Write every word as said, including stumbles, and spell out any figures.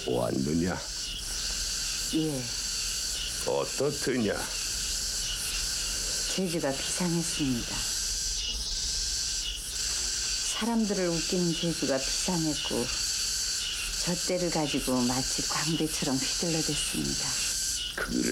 왔느냐? 예, 어떻느냐? 재주가 비상했습니다. 사람들을 웃기는 재주가 비상했고 저 때를 가지고 마치 광대처럼 휘둘러댔습니다. 그래?